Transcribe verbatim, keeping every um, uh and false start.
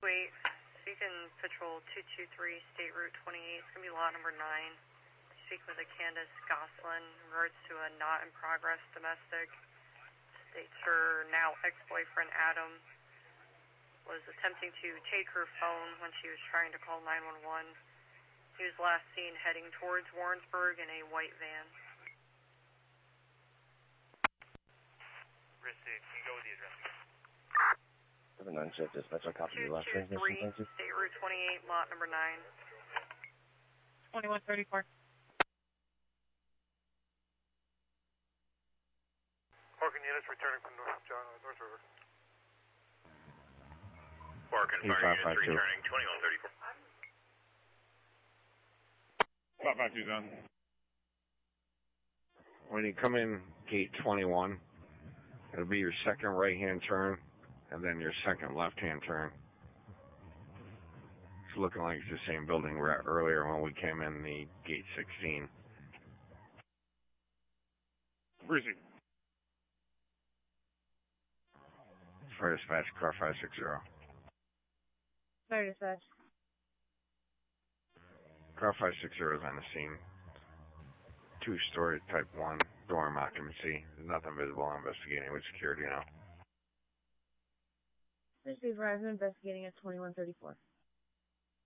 eight, so you can patrol two two three State Route twenty-eight. It's going to be lot number nine. Speak with a Candace Goslin in regards to a not in progress domestic. States her now ex-boyfriend Adam was attempting to take her phone when she was trying to call nine one one. He was last seen heading towards Warrensburg in a white van. Received. Can you go with the address? seven nine check dispatch. I'll copy your last transmission. Thank you. State Route twenty-eight, lot number nine. twenty-one thirty-four. Parking units returning from North John, uh, North River. Parking fire units returning twenty-one thirty-four. five five two, John. When you come in gate twenty-one, it'll be your second right-hand turn, and then your second left-hand turn. It's looking like it's the same building we were at earlier when we came in the gate sixteen. Breezy. Fire dispatch, car five six zero. Fire dispatch. Car five six zero is on the scene. Two-story type one, dorm occupancy. There's nothing visible. I'm investigating with security now. Received Verizon investigating at twenty-one thirty-four.